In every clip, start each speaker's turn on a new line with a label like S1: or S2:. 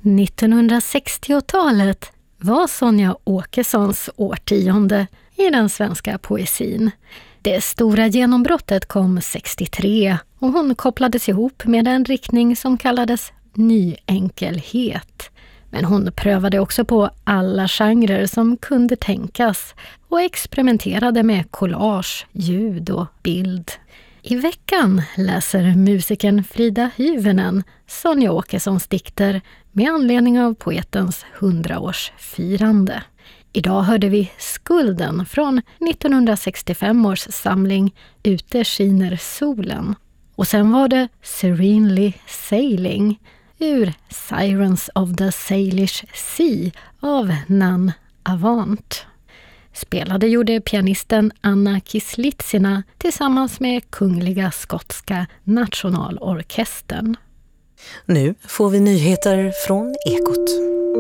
S1: 1960-talet var Sonja Åkessons årtionde i den svenska poesin. Det stora genombrottet kom 63 och hon kopplades ihop med en riktning som kallades nyenkelhet. Men hon prövade också på alla genrer som kunde tänkas och experimenterade med collage, ljud och bild. I veckan läser musikern Frida Hyvönen Sonja Åkessons dikter med anledning av poetens 100-årsfirande. Idag hörde vi Skulden från 1965 års samling Ute skiner solen. Och sen var det Serenely Sailing ur Sirens of the Salish Sea av Nan Avant. Spelade gjorde pianisten Anna Kislitsina tillsammans med Kungliga Skotska Nationalorkestern.
S2: Nu får vi nyheter från Ekot.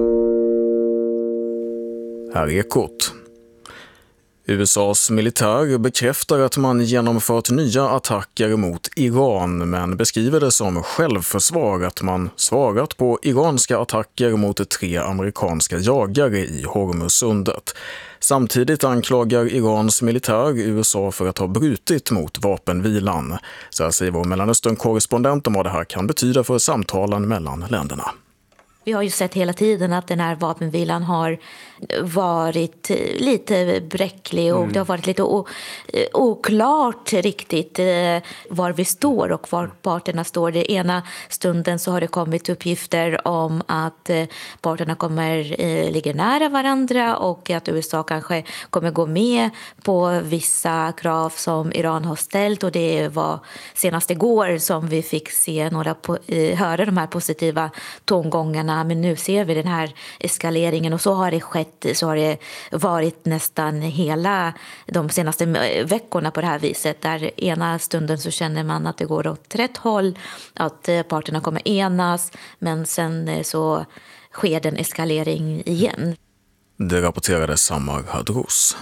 S3: Här är Ekot. USAs militär bekräftar att man genomfört nya attacker mot Iran men beskriver det som självförsvar att man svarat på iranska attacker mot 3 amerikanska jagare i Hormuzsundet. Samtidigt anklagar Irans militär USA för att ha brutit mot vapenvilan. Så här säger vår Mellanöstern-korrespondent om vad det här kan betyda för samtalen mellan länderna.
S4: Vi har ju sett hela tiden att den här vapenvilan har varit lite bräcklig och det har varit lite oklart riktigt var vi står och var parterna står. Det ena stunden så har det kommit uppgifter om att parterna ligger nära varandra och att USA kanske kommer gå med på vissa krav som Iran har ställt, och det var senast igår som vi fick höra de här positiva tongångarna. Men nu ser vi den här eskaleringen, och så har det skett, så har det varit nästan hela de senaste veckorna på det här viset. Där ena stunden så känner man att det går åt rätt håll, att parterna kommer enas, men sen så sker den eskalering igen.
S3: Det rapporterade Samar Hadros.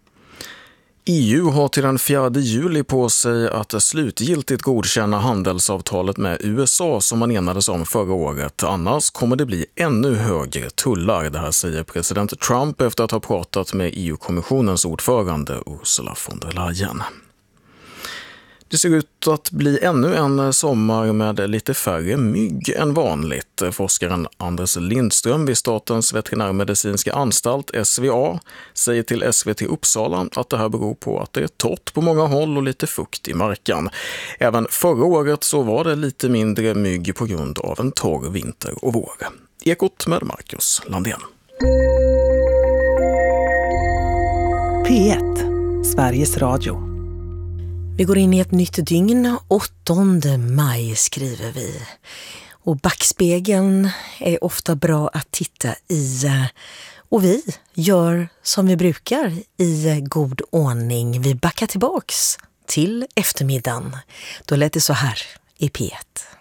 S3: EU har till den 4 juli på sig att slutgiltigt godkänna handelsavtalet med USA som man enades om förra året. Annars kommer det bli ännu högre tullar. Det här säger president Trump efter att ha pratat med EU-kommissionens ordförande Ursula von der Leyen. Det ser ut att bli ännu en sommar med lite färre mygg än vanligt. Forskaren Anders Lindström vid Statens veterinärmedicinska anstalt SVA säger till SVT Uppsala att det här beror på att det är torrt på många håll och lite fukt i marken. Även förra året så var det lite mindre mygg på grund av en torr vinter och vår. Ekot med Marcus Landén.
S5: P1, Sveriges Radio.
S2: Vi går in i ett nytt dygn, 8 maj skriver vi. Och backspegeln är ofta bra att titta i. Och vi gör som vi brukar i god ordning. Vi backar tillbaks till eftermiddagen. Då lät det så här i P1.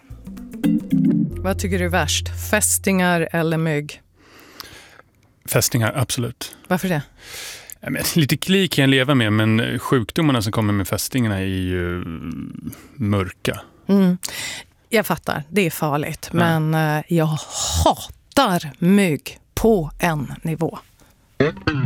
S6: Vad tycker du är värst? Fästingar eller mygg?
S7: Fästingar, absolut.
S6: Varför det?
S7: Lite kli kan jag leva med, men sjukdomarna som kommer med fästingarna är ju mörka.
S6: Jag fattar, det är farligt. Ja. Men jag hatar mygg på en nivå.